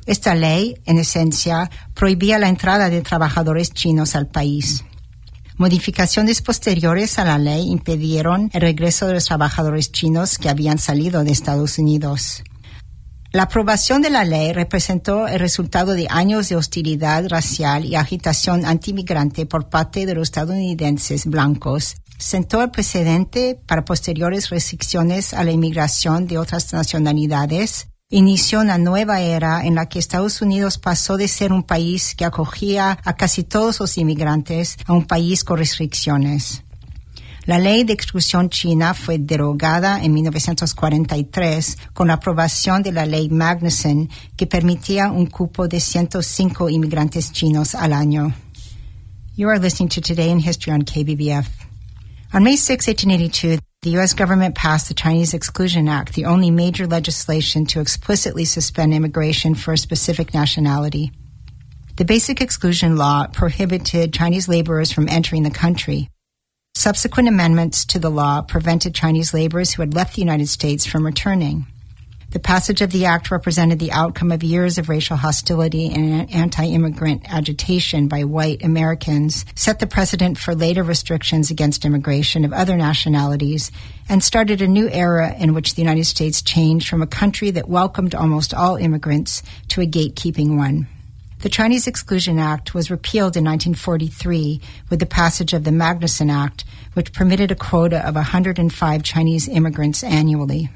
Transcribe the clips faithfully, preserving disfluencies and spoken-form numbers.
Esta ley, en esencia, prohibía la entrada de trabajadores chinos al país. Modificaciones posteriores a la ley impidieron el regreso de los trabajadores chinos que habían salido de Estados Unidos. La aprobación de la ley representó el resultado de años de hostilidad racial y agitación antimigrante por parte de los estadounidenses blancos. Sentó el precedente para posteriores restricciones a la inmigración de otras nacionalidades. Inició una nueva era en la que Estados Unidos pasó de ser un país que acogía a casi todos los inmigrantes a un país con restricciones. La ley de exclusión china fue derogada en mil novecientos cuarenta y tres con la aprobación de la ley Magnuson, que permitía un cupo de ciento cinco inmigrantes chinos al año. You are listening to Today in History on K B B F. On May sixth, eighteen eighty-two, the U S government passed the Chinese Exclusion Act, the only major legislation to explicitly suspend immigration for a specific nationality. The Basic Exclusion Law prohibited Chinese laborers from entering the country. Subsequent amendments to the law prevented Chinese laborers who had left the United States from returning. The passage of the act represented the outcome of years of racial hostility and anti-immigrant agitation by white Americans, set the precedent for later restrictions against immigration of other nationalities, and started a new era in which the United States changed from a country that welcomed almost all immigrants to a gatekeeping one. The Chinese Exclusion Act was repealed in nineteen forty-three with the passage of the Magnuson Act, which permitted a quota of one hundred five Chinese immigrants annually.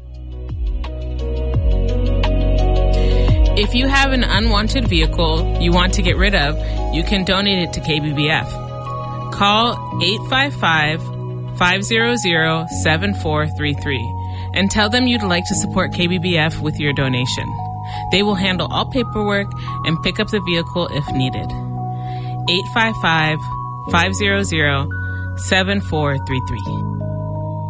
If you have an unwanted vehicle you want to get rid of, you can donate it to K B B F. Call eight five five, five zero zero, seven four three three and tell them you'd like to support K B B F with your donation. They will handle all paperwork and pick up the vehicle if needed. eight five five, five zero zero, seven four three three.